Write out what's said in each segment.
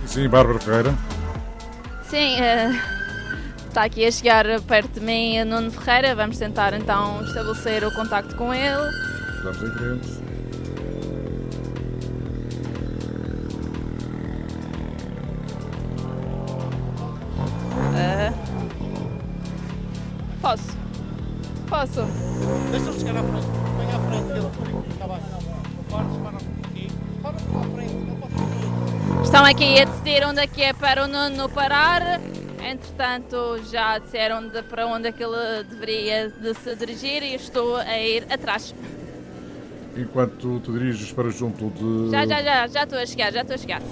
Sim, Bárbara Ferreira. Sim, está aqui a chegar perto de mim Nuno Ferreira. Vamos tentar então estabelecer o contacto com ele. Vamos em frente. Posso? Deixa-me chegar à frente. Vem à frente, ele por aqui, está bem. Pares, para aqui. Para à frente, não posso ir. Estão aqui a decidir onde é que é para o Nuno parar. Entretanto, já disseram para onde é que ele deveria de se dirigir e estou a ir atrás. Enquanto te diriges para junto de... Já estou a chegar.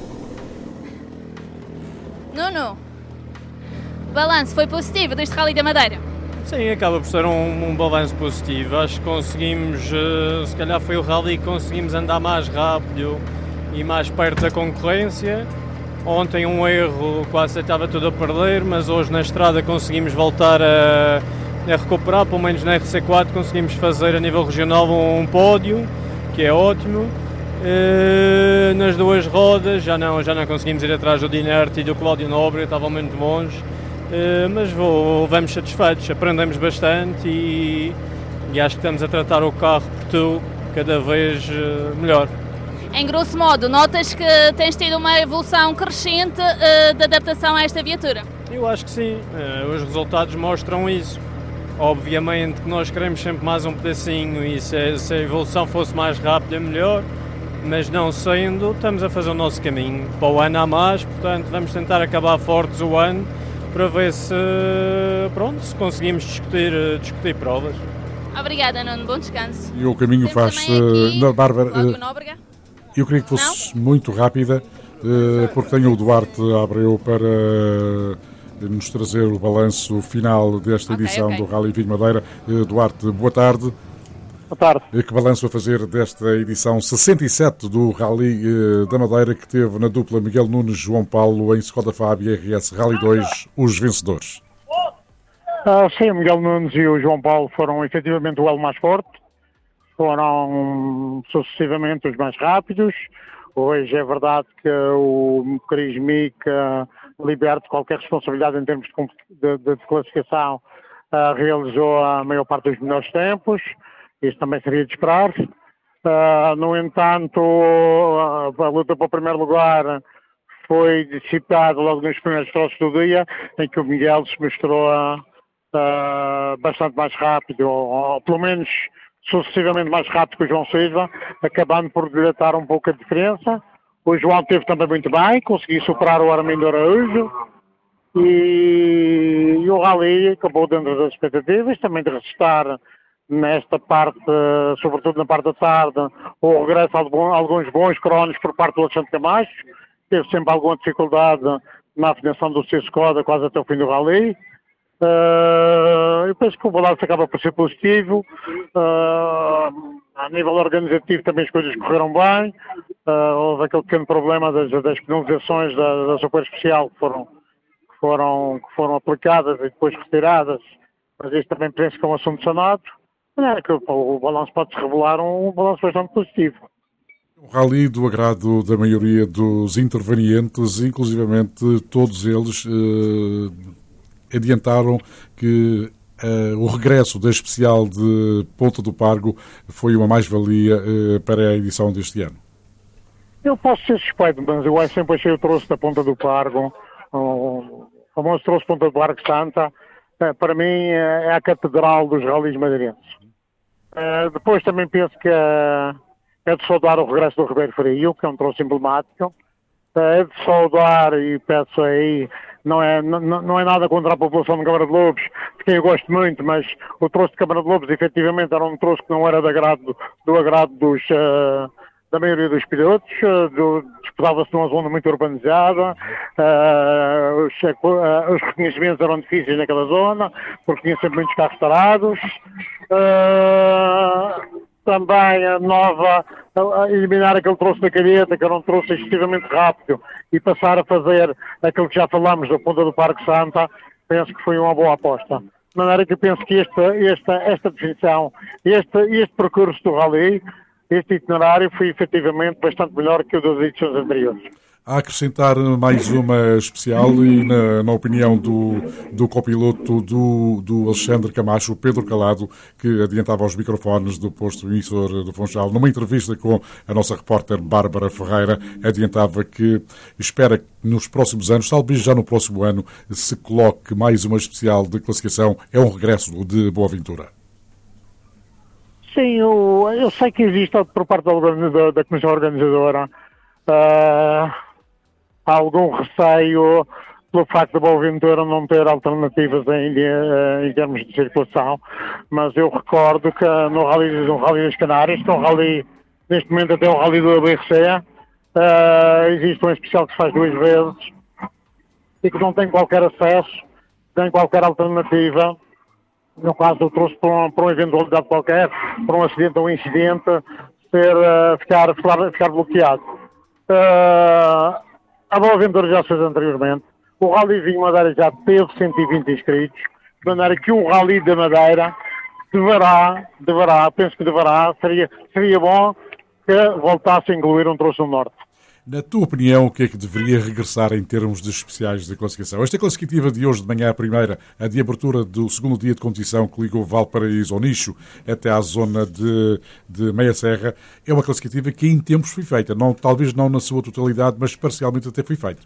Nuno, balanço foi positivo deste Rally da Madeira? Sim, acaba por ser um balanço positivo. Acho que conseguimos, se calhar foi o rally que conseguimos andar mais rápido e mais perto da concorrência. Ontem um erro, quase estava tudo a perder, mas hoje na estrada conseguimos voltar a recuperar, pelo menos na RC4 conseguimos fazer a nível regional um pódio, que é ótimo. Nas duas rodas já não conseguimos ir atrás do Dinerte e do Cláudio Nobre, estavam muito longe. Mas vamos satisfeitos, aprendemos bastante e acho que estamos a tratar o carro cada vez melhor. Em grosso modo, notas que tens tido uma evolução crescente de adaptação a esta viatura? Eu acho que sim, os resultados mostram isso. Obviamente que nós queremos sempre mais um pedacinho e se a evolução fosse mais rápida melhor, mas não sendo, estamos a fazer o nosso caminho para o ano a mais, portanto vamos tentar acabar fortes o ano para ver se conseguimos discutir provas. Obrigada, Nuno. Bom descanso. E o caminho faz-se... Bárbara, eu queria que fosse muito rápida, porque tenho o Duarte Abreu para nos trazer o balanço final desta edição do Rally Vinho Madeira. Duarte, boa tarde. Boa tarde. Que balanço a fazer desta edição 67 do Rally da Madeira, que teve na dupla Miguel Nunes e João Paulo em Skoda Fábia RS Rally 2 os vencedores? Sim, o Miguel Nunes e o João Paulo foram efetivamente o elo mais forte, foram sucessivamente os mais rápidos. Hoje é verdade que o Cris Mica, liberto de qualquer responsabilidade em termos de classificação, realizou a maior parte dos melhores tempos. Isso também seria de esperar-se. No entanto, a luta para o primeiro lugar foi dissipada logo nos primeiros troços do dia, em que o Miguel se mostrou bastante mais rápido, ou pelo menos sucessivamente mais rápido que o João Silva, acabando por dilatar um pouco a diferença. O João teve também muito bem, conseguiu superar o Armindo Araújo e o Rally acabou dentro das expectativas, também de resistar nesta parte, sobretudo na parte da tarde, o regresso a alguns bons crónicos por parte do Alexandre Camacho. Teve sempre alguma dificuldade na afinação do seu Skoda quase até o fim do Rally. Eu penso que o balanço acaba por ser positivo. A nível organizativo também as coisas correram bem. Houve aquele pequeno problema das penalizações da Super Especial que foram aplicadas e depois retiradas, mas isso também penso que é um assunto sanado. É que o balanço pode-se revelar um balanço bastante positivo. Um rally do agrado da maioria dos intervenientes, inclusivamente todos eles adiantaram que o regresso da especial de Ponta do Pargo foi uma mais-valia para a edição deste ano. Eu posso ser suspeito, mas eu sempre achei o troço da Ponta do Pargo, o famoso troço Ponta do Pargo Santa, para mim é a catedral dos rallies madeirenses. Depois também penso que é de saudar o regresso do Ribeiro Frio, que é um troço emblemático. É de saudar, e peço aí, não é nada contra a população de Câmara de Lobos, de quem eu gosto muito, mas o troço de Câmara de Lobos efetivamente era um troço que não era do agrado da maioria dos pilotos, disputava-se numa zona muito urbanizada, os reconhecimentos eram difíceis naquela zona, porque tinha sempre muitos carros parados. Também eliminar aquele troço da calheta, que era um troço excessivamente rápido, e passar a fazer aquilo que já falámos da Ponta do Parque Santa, penso que foi uma boa aposta. De maneira que eu penso que esta definição, este percurso do Rally, este itinerário foi efetivamente bastante melhor que o das edições anteriores. A acrescentar mais uma especial e na opinião do copiloto do Alexandre Camacho, Pedro Calado, que adiantava aos microfones do posto emissor do Funchal, numa entrevista com a nossa repórter Bárbara Ferreira, adiantava que espera que nos próximos anos, talvez já no próximo ano, se coloque mais uma especial de classificação. É um regresso de Boa Ventura. Sim, eu sei que existe por parte da Comissão Organizadora algum receio pelo facto de Boa Ventura não ter alternativas em termos de circulação, mas eu recordo que no Rally das Canárias, que é um rally, neste momento até o Rally do ABRC, existe um especial que se faz 2 vezes e que não tem qualquer acesso, nem qualquer alternativa. No caso, eu trouxe por uma eventualidade qualquer, por um acidente ou um incidente, ficar bloqueado. A Boa Ventura já se fez anteriormente. O Rally Vinho Madeira já teve 120 inscritos. De maneira que um Rally da Madeira penso que deverá, seria bom que voltasse a incluir um troço do Norte. Na tua opinião, o que é que deveria regressar em termos de especiais de classificação? Esta classificativa de hoje de manhã, a primeira, a de abertura do segundo dia de competição que ligou Valparaíso ao Nicho até à zona de Meia Serra, é uma classificativa que em tempos foi feita. Talvez não na sua totalidade, mas parcialmente até foi feita.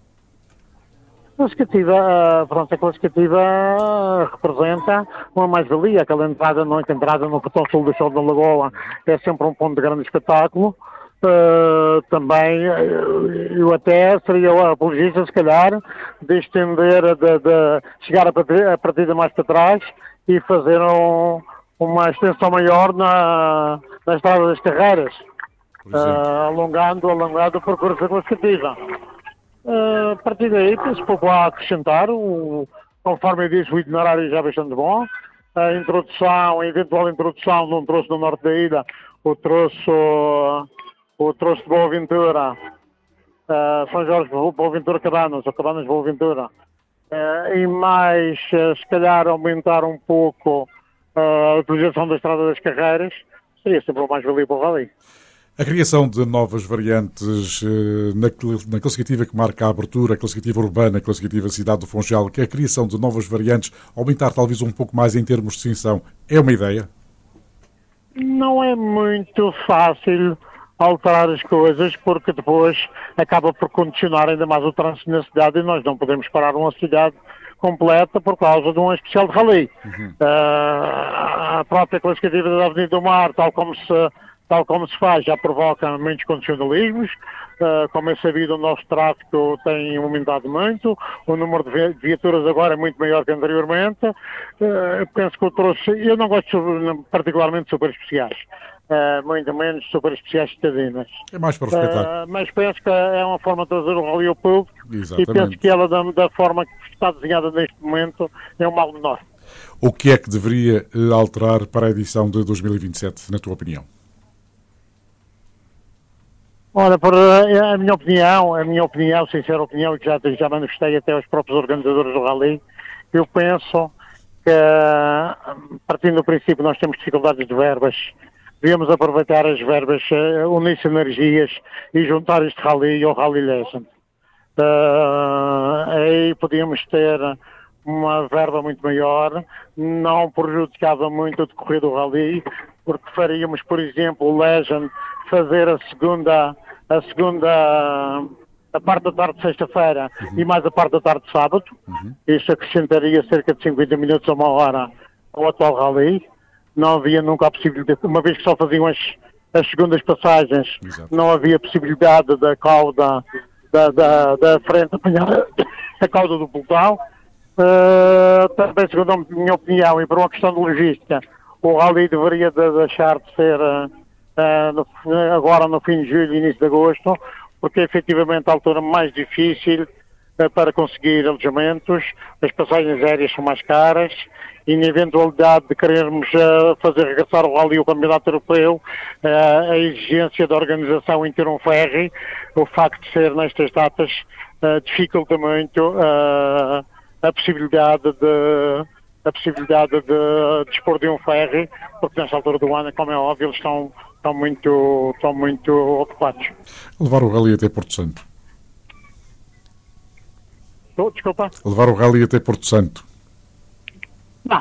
A classificativa representa uma mais-valia. Aquela entrada no portão sul do Show da Lagoa é sempre um ponto de grande espetáculo. Também eu até seria apologista, se calhar, de estender, de chegar a partida mais para trás e fazer uma extensão maior na estrada das carreiras, alongando o percurso da classificativa. A partir daí, penso que vou acrescentar, conforme eu disse, o itinerário já é bastante bom. A eventual introdução de um troço do norte da ilha, o troço de Boa Ventura, São Jorge, Boa Ventura, Cabanas, ou Cabanas, Boa Ventura, e mais, se calhar, aumentar um pouco a utilização da Estrada das Carreiras, seria sempre o mais valia para o Rally. A criação de novas variantes na classificativa que marca a abertura, a classificativa urbana, a classificativa Cidade do Funchal, que a criação de novas variantes, aumentar talvez um pouco mais em termos de distinção, é uma ideia? Não é muito fácil alterar as coisas, porque depois acaba por condicionar ainda mais o trânsito na cidade e nós não podemos parar uma cidade completa por causa de um especial de rally. A própria classificativa da Avenida do Mar, tal como se faz, já provoca muitos condicionalismos. Como é sabido, o nosso tráfego tem aumentado muito, o número de viaturas agora é muito maior que anteriormente. Eu penso que eu não gosto particularmente de super especiais. Muito menos super especiais citadinas. É mais para o espetáculo. Mas penso que é uma forma de trazer o rally ao público. Exatamente. E penso que ela, da forma que está desenhada neste momento, é um mal menor. O que é que deveria alterar para a edição de 2027, na tua opinião? Ora, a minha opinião, sincera opinião, e que já manifestei até aos próprios organizadores do rally, eu penso que, partindo do princípio, nós temos dificuldades de verbas. Devíamos aproveitar as verbas, unir-se energias e juntar este rally ao Rally Legend. Aí podíamos ter uma verba muito maior, não prejudicava muito o decorrer do rally, porque faríamos, por exemplo, o Legend fazer a parte da tarde de sexta-feira e mais a parte da tarde de sábado. Isso acrescentaria cerca de 50 minutos a uma hora ao atual rally. Não havia nunca a possibilidade, uma vez que só faziam as segundas passagens, Exato. Não havia possibilidade da cauda da frente apanhar a cauda do pelotão. Também, segundo a minha opinião, e por uma questão de logística, o rally deveria deixar de ser agora no fim de julho e início de agosto, porque é efetivamente a altura mais difícil para conseguir alojamentos, as passagens aéreas são mais caras e na eventualidade de querermos fazer regressar o rally ao campeonato europeu, a exigência da organização em ter um ferry, o facto de ser nestas datas dificulta muito a possibilidade de dispor de um ferry, porque nesta altura do ano, como é óbvio, eles estão muito ocupados. Levar o rally até Porto Santo. Desculpa. Levar o rally até Porto Santo. Não,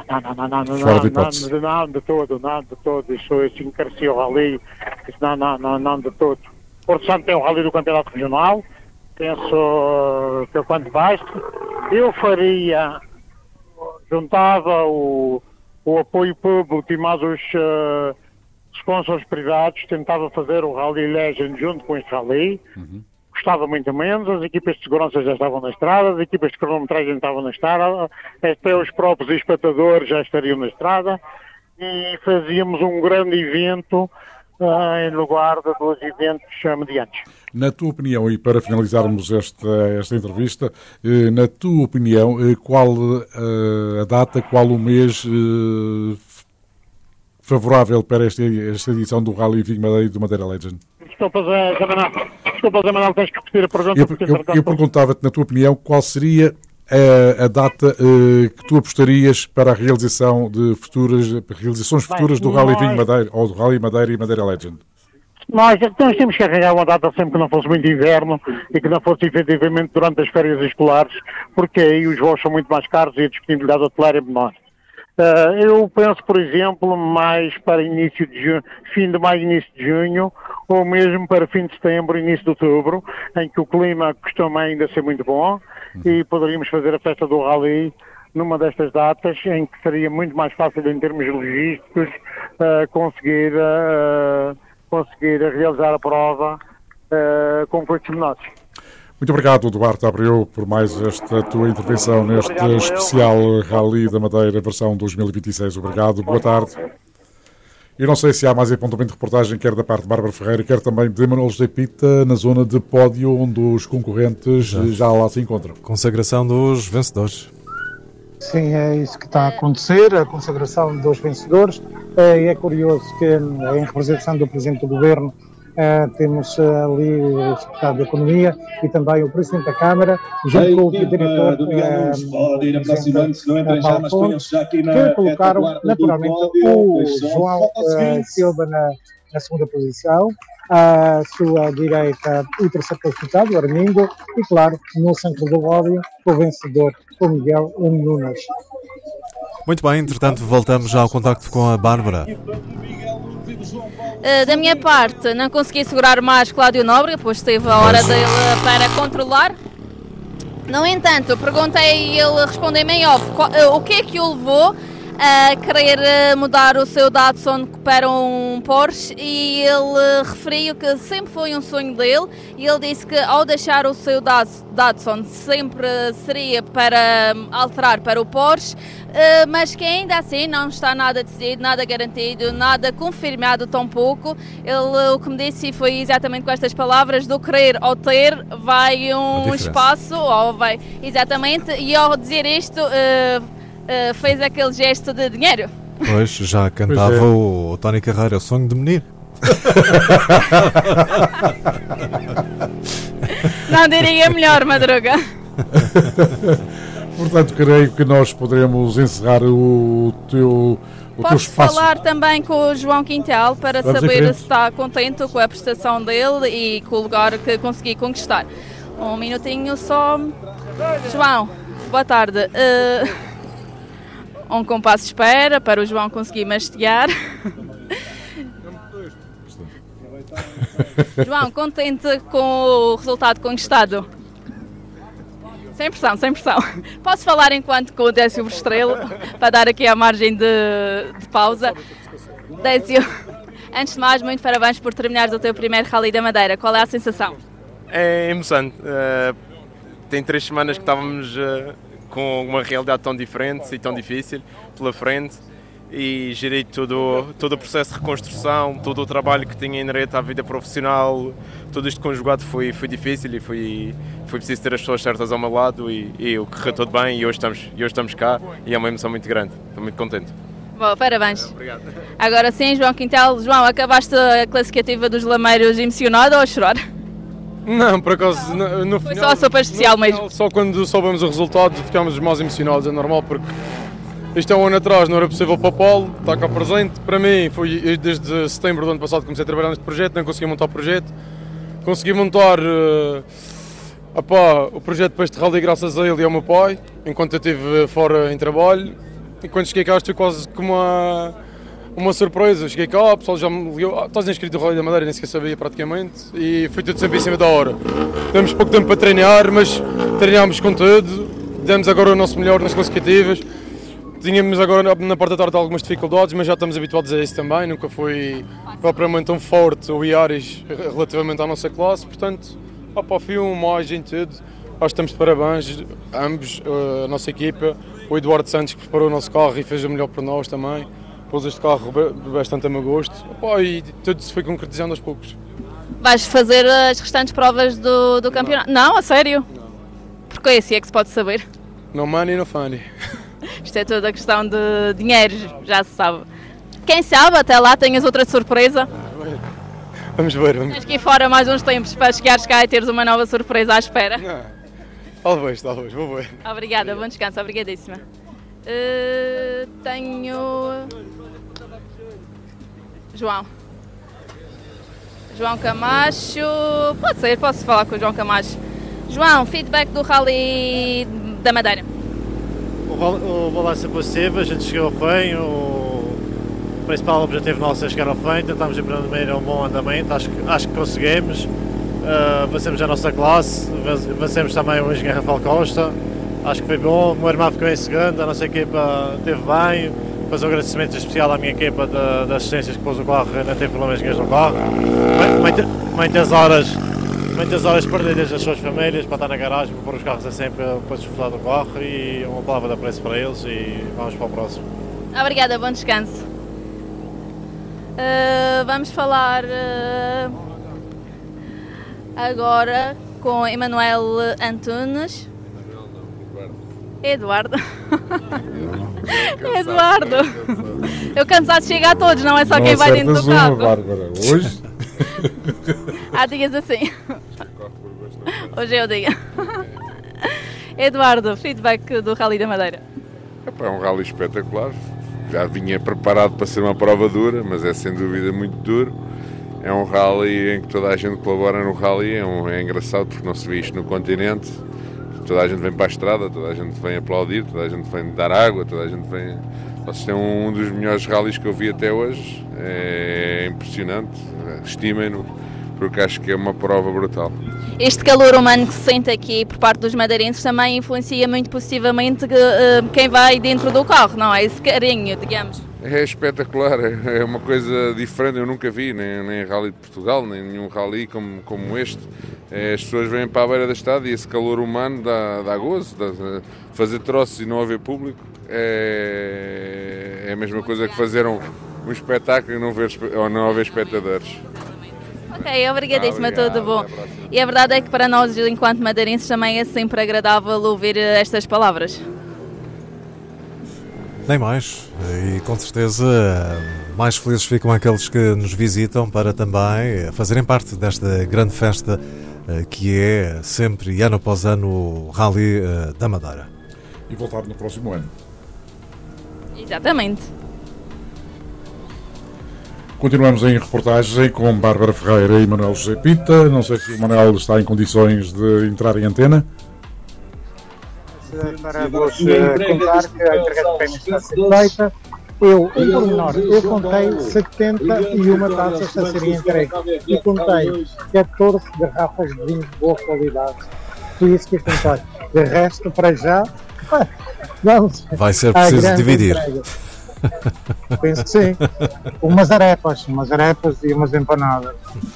de todo. Isso encarecia o rally. Isso não, de todo. Porto Santo tem o rally do campeonato regional. Penso que quanto basta. Eu faria, juntava o apoio público e mais os sponsors privados, tentava fazer o Rally Legend junto com este rally. Gostava muito menos, as equipas de segurança já estavam na estrada, as equipas de cronometragem estavam na estrada, até os próprios espectadores já estariam na estrada, e fazíamos um grande evento em lugar de 2 eventos medianos. Na tua opinião, e para finalizarmos esta entrevista, na tua opinião, qual a data, qual o mês favorável para esta edição do Rally Vinho Madeira e do Madeira Legend? Desculpa, Zé Manuel, tens que repetir a pergunta. Eu perguntava-te, na tua opinião, qual seria a data que tu apostarias para a realização de realizações futuras do Rally Vinho Madeira, ou do Rally Madeira e Madeira Legend? Nós temos que arranjar uma data sempre que não fosse muito inverno e que não fosse efetivamente durante as férias escolares, porque aí os voos são muito mais caros e a disponibilidade hoteleira é menor. Eu penso, por exemplo, mais para início de junho, fim de maio, início de junho, ou mesmo para fim de setembro, início de outubro, em que o clima costuma ainda ser muito bom e poderíamos fazer a festa do Rally numa destas datas, em que seria muito mais fácil em termos logísticos conseguir realizar a prova com custos menores. Muito obrigado, Duarte Abreu, por mais esta tua intervenção neste especial Rally da Madeira, versão 2026. Obrigado, boa tarde. Eu não sei se há mais apontamento de reportagem, quer da parte de Bárbara Ferreira, quer também de Manuel José Pita, na zona de pódio, onde os concorrentes já lá se encontram. Consagração dos vencedores. Sim, é isso que está a acontecer, a consagração dos vencedores. É curioso que, em representação do Presidente do Governo, temos ali o Secretário da Economia e também o Presidente da Câmara, junto com o Diretor que colocaram naturalmente o João Silva na segunda posição, à sua direita o terceiro classificado, o Armingo, e claro, no centro do pódio, o vencedor, o Miguel Nunes. Muito bem, entretanto voltamos já ao contacto com a Bárbara. Da minha parte, não consegui segurar mais Cláudio Nóbrega, pois teve a hora dele para controlar. No entanto, perguntei e ele respondeu-me em off o que é que o levou a querer mudar o seu Datsun para um Porsche, e ele referiu que sempre foi um sonho dele, e ele disse que ao deixar o seu Datsun sempre seria para alterar para o Porsche, mas que ainda assim não está nada decidido, nada garantido, nada confirmado tampouco. Ele o que me disse foi exatamente com estas palavras: do querer ao ter vai um espaço, ou vai, exatamente, e ao dizer isto fez aquele gesto de dinheiro. Pois, já cantava o Tony Carreira, o sonho de menino. Não diria melhor, Madruga. Portanto, creio que nós poderemos encerrar o teu Posso espaço. falar também com o João Quintal para saber se está contente com a prestação dele e com o lugar que consegui conquistar. Um minutinho só. João, boa tarde. Um compasso de espera para o João conseguir mastigar. João, contente com o resultado conquistado? Sem pressão, sem pressão. Posso falar enquanto com o Décio Estrela, para dar aqui a margem de pausa. Décio, antes de mais, muito parabéns por terminares o teu primeiro Rally da Madeira. Qual é a sensação? É emocionante. Tem 3 semanas que estávamos com uma realidade tão diferente e tão difícil pela frente, e gerei todo o processo de reconstrução, todo o trabalho que tinha inerente à vida profissional, tudo isto conjugado foi difícil, e foi preciso ter as pessoas certas ao meu lado, e o correu tudo bem, e hoje estamos cá, e é uma emoção muito grande. Estou muito contente. Bom, parabéns. Obrigado. Agora sim, João Quintal. João, acabaste a classificativa dos Lameiros emocionado ou a chorar? Não, por acaso, no Foi final, só super especial mesmo. Final, só quando soubemos o resultado ficámos mais emocionados, é normal, porque isto é um ano atrás, não era possível para o Paulo, está cá presente. Para mim, eu desde setembro do ano passado comecei a trabalhar neste projeto, não consegui montar o projeto. Consegui montar O projeto depois de rally, graças a ele e ao meu pai, enquanto eu estive fora em trabalho, e quando cheguei cá, estou quase como uma surpresa. Cheguei cá, o pessoal já me ligou, estás inscrito no Rally da Madeira, nem sequer sabia praticamente, e foi tudo sempre em cima da hora. Temos pouco tempo para treinar, mas treinámos com tudo, demos agora o nosso melhor nas classificativas. Tínhamos agora na parte da tarde algumas dificuldades, mas já estamos habituados a isso também, nunca foi propriamente tão forte o Iaris relativamente à nossa classe, portanto, fui mais em tudo. Acho que estamos de parabéns, ambos, a nossa equipa, o Eduardo Santos que preparou o nosso carro e fez o melhor para nós também. Pôs este carro bastante a meu gosto e tudo se foi concretizando aos poucos. Vais fazer as restantes provas do campeonato? Não, a sério? Não. Porque esse é que se pode saber. No money, no funny. Isto é toda a questão de dinheiro, já se sabe. Quem sabe, até lá tenhas outra surpresa. Vamos ver. Tens que ir fora mais uns tempos para chegares cá e teres uma nova surpresa à espera. Não. Talvez, vou ver. Obrigada, bom descanso, obrigadíssima. Tenho... João Camacho, pode ser, posso falar com o João Camacho. João, feedback do Rally da Madeira. O balanço é positivo, a gente chegou ao fim, o principal objetivo nosso é chegar ao fim, tentámos ir para um bom andamento, acho que conseguimos, vencemos a nossa classe, vencemos também o engenheiro Rafael Costa, acho que foi bom, o meu irmão ficou em segundo, a nossa equipa esteve bem, fazer um agradecimento especial à minha equipa de assistências que pôs o carro, não teve problemas no carro, muitas horas perdidas das suas famílias para estar na garagem, para pôr os carros a sempre para desfrutar do carro e uma palavra de apreço para eles e vamos para o próximo. Obrigada, bom descanso. Vamos falar agora com Emanuel Antunes. Eduardo. Eduardo. Eu cansado de chegar a todos, não é só quem vai dentro do carro. Bárbara. Hoje? Há dias assim. Hoje é o dia. Eduardo, feedback do Rally da Madeira. É um rally espetacular. Já vinha preparado para ser uma prova dura, mas é sem dúvida muito duro. É um rally em que toda a gente colabora no rally. É engraçado porque não se vê isto no continente. Toda a gente vem para a estrada, toda a gente vem aplaudir, toda a gente vem dar água, toda a gente vem... Vocês têm um dos melhores rallies que eu vi até hoje. É impressionante. Estimem-no, porque acho que é uma prova brutal. Este calor humano que se sente aqui por parte dos madeirenses também influencia muito positivamente quem vai dentro do carro, não é? Esse carinho, digamos. É espetacular, é uma coisa diferente, eu nunca vi, nem Rally de Portugal, nem nenhum rally como este. As pessoas vêm para a beira da estrada e esse calor humano dá gozo, fazer troços e não haver público é a mesma coisa que fazer um espetáculo e não haver espectadores. Ok, obrigadíssima, tudo bom. E a verdade é que para nós, enquanto madeirenses, também é sempre agradável ouvir estas palavras. Nem mais, e com certeza mais felizes ficam aqueles que nos visitam para também fazerem parte desta grande festa que é sempre, ano após ano, o Rally da Madeira. E voltar no próximo ano. Exatamente. Continuamos em reportagem com Bárbara Ferreira e Manuel José Pita. Não sei se o Manuel está em condições de entrar em antena. Para vos contar que a entrega de prémios está a ser feita. Eu contei 71 taças a serem entregues e contei 14 garrafas de vinho de boa qualidade. Foi isso que eu contei. De resto, para já, vamos. Vai ser preciso dividir. Entrega. Penso que sim. Umas arepas e umas empanadas.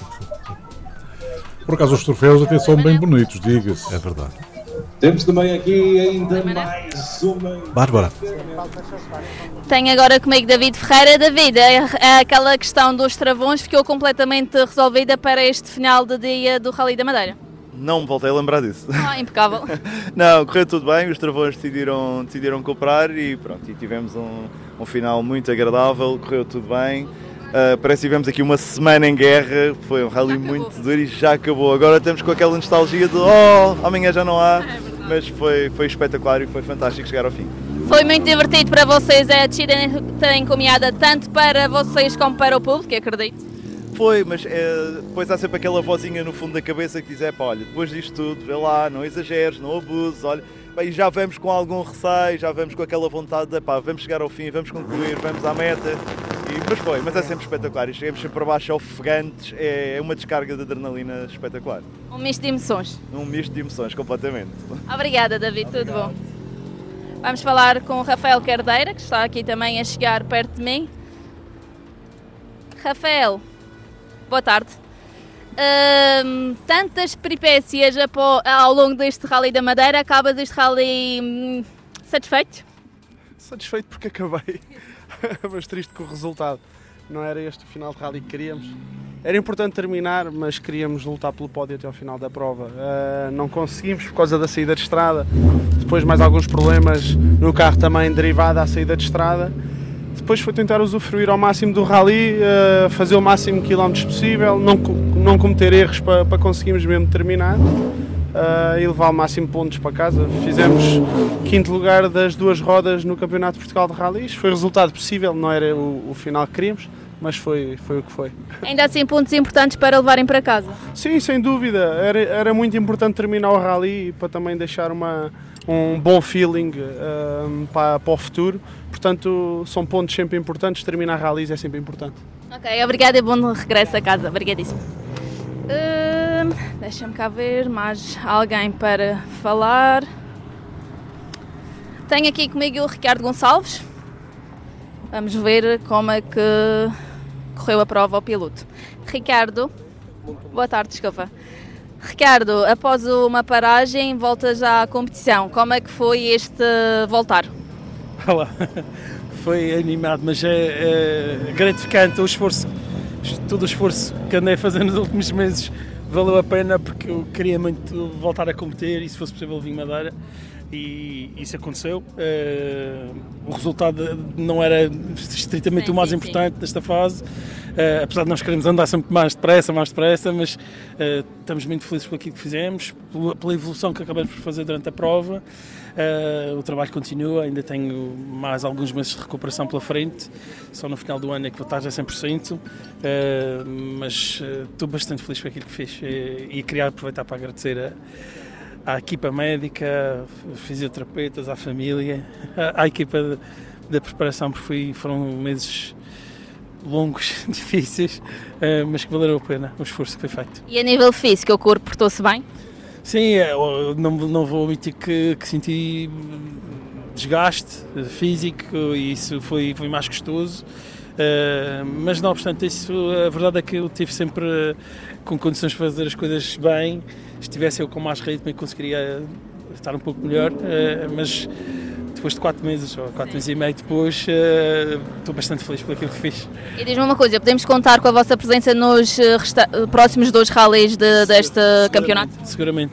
Por acaso os troféus até são bem bonitos, diga-se. É verdade. Temos também aqui ainda mais uma... Bárbara. Tenho agora comigo David Ferreira. David, aquela questão dos travões ficou completamente resolvida para este final de dia do Rally da Madeira? Não me voltei a lembrar disso. Impecável. Não, correu tudo bem, os travões decidiram cooperar e pronto, e tivemos um final muito agradável, correu tudo bem. Parece que tivemos aqui uma semana em guerra, foi um rally muito duro e já acabou. Agora estamos com aquela nostalgia de amanhã já não há, mas foi espetacular e foi fantástico chegar ao fim. Foi muito divertido para vocês, a descida encomiada tanto para vocês como para o público, acredito. Foi, mas depois há sempre aquela vozinha no fundo da cabeça que diz, olha, depois disto tudo, vê lá, não exageres, não abuses, olha, e já vamos com algum receio, já vamos com aquela vontade de, vamos chegar ao fim, vamos concluir, vamos à meta, mas é sempre espetacular, e chegamos sempre para baixo ofegantes, é uma descarga de adrenalina espetacular. Um misto de emoções. Um misto de emoções, completamente. Obrigada, David, tudo bom. Vamos falar com o Rafael Cardeira, que está aqui também a chegar perto de mim. Rafael, boa tarde. Tantas peripécias ao longo deste Rally da Madeira, acabas este Rally satisfeito? Satisfeito porque acabei, mas triste com o resultado. Não era este o final de Rally que queríamos. Era importante terminar, mas queríamos lutar pelo pódio até ao final da prova. Não conseguimos por causa da saída de estrada. Depois mais alguns problemas no carro também derivado à saída de estrada. Depois foi tentar usufruir ao máximo do Rally, fazer o máximo de quilómetros possível, não cometer erros para conseguirmos mesmo terminar e levar o máximo de pontos para casa. Fizemos 5º lugar das 2 rodas no Campeonato de Portugal de Rallys. Foi o resultado possível, não era o final que queríamos, mas foi o que foi. Ainda assim pontos importantes para levarem para casa? Sim, sem dúvida. Era muito importante terminar o Rally para também deixar um bom feeling para o futuro. Portanto, são pontos sempre importantes, terminar rallies é sempre importante. Ok, obrigada e bom regresso a casa. Obrigadíssimo. Deixa-me cá ver, mais alguém para falar. Tenho aqui comigo o Ricardo Gonçalves. Vamos ver como é que correu a prova ao piloto. Ricardo, boa tarde, desculpa. Ricardo, após uma paragem, voltas à competição. Como é que foi este voltar? Olá, foi animado, mas é gratificante todo o esforço que andei a fazer nos últimos meses valeu a pena, porque eu queria muito voltar a competir e, se fosse possível, vim Madeira, e isso aconteceu. O resultado não era estritamente o mais importante nesta fase, apesar de nós queremos andar sempre mais depressa, mas estamos muito felizes por aquilo que fizemos, pela evolução que acabamos por fazer durante a prova. O trabalho continua, ainda tenho mais alguns meses de recuperação pela frente, só no final do ano é que vou estar já 100%, mas estou bastante feliz por aquilo que fiz e queria aproveitar para agradecer à equipa médica, fisioterapeutas, à família, à equipa da preparação, porque foram meses longos, difíceis, mas que valeram a pena o esforço que foi feito. E a nível físico, o corpo portou-se bem? Sim, não vou omitir que senti desgaste físico e isso foi mais gostoso, mas não obstante isso, a verdade é que eu estive sempre com condições de fazer as coisas bem. Se estivesse eu com mais ritmo, eu conseguiria estar um pouco melhor, mas depois de 4 meses ou 4 meses e meio depois, estou bastante feliz por aquilo que fiz. E diz-me uma coisa, podemos contar com a vossa presença nos próximos 2 rallies deste campeonato? Seguramente.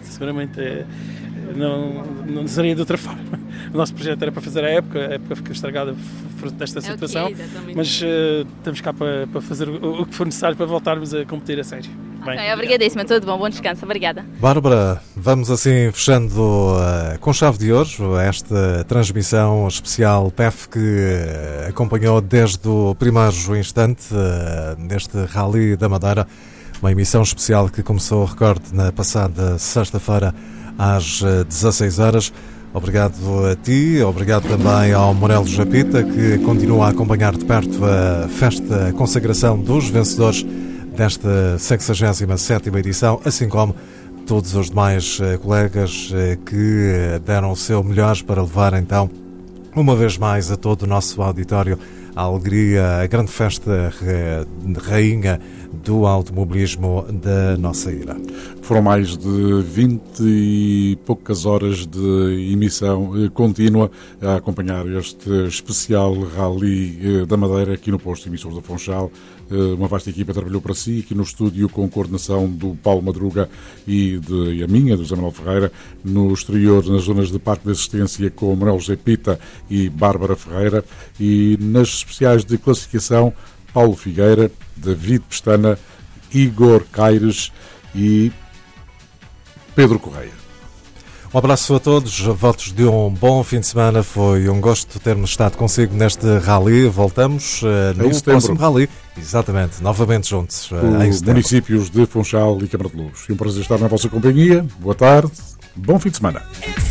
Não seria de outra forma. O nosso projeto era para fazer a época ficou estragada fruto desta situação, mas estamos cá para fazer o que for necessário para voltarmos a competir a sério. Ok, obrigadíssima, tudo bom descanso, obrigada. Bárbara, vamos assim fechando com chave de ouro esta transmissão especial PEF que acompanhou desde o primeiro instante neste Rally da Madeira, uma emissão especial que começou, recordo, na passada sexta-feira às 16 horas. Obrigado a ti, obrigado também ao Morelos Japita, que continua a acompanhar de perto a festa, a consagração dos vencedores desta 67ª edição, assim como todos os demais colegas que deram o seu melhor para levar então, uma vez mais, a todo o nosso auditório a alegria, a grande festa rainha do automobilismo da nossa ilha. Foram mais de 20 e poucas horas de emissão contínua a acompanhar este especial Rally da Madeira aqui no posto emissor da Funchal. Uma vasta equipa trabalhou para si, aqui no estúdio, com coordenação do Paulo Madruga e a minha, do José Manuel Ferreira, no exterior, nas zonas de parque de assistência, com Manuel José Pita e Bárbara Ferreira, e nas especiais de classificação, Paulo Figueira, David Pestana, Igor Caires e Pedro Correia. Um abraço a todos, votos de um bom fim de semana. Foi um gosto termos estado consigo neste rally. Voltamos no próximo rally. Exatamente, novamente juntos. Os municípios de Funchal e Câmara de Lobos. E um prazer estar na vossa companhia. Boa tarde, bom fim de semana.